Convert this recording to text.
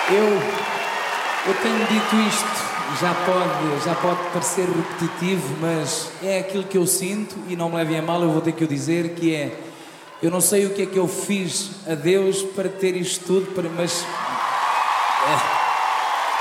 Eu tenho dito isto, já pode parecer repetitivo, mas é aquilo que eu sinto e não me levem a mal, eu vou ter que o dizer, que é, eu não sei o que é que eu fiz a Deus para ter isto tudo, mas...